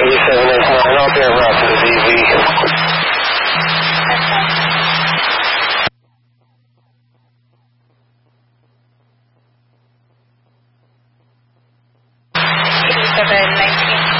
8789, out there route to the DV. Okay. 8719.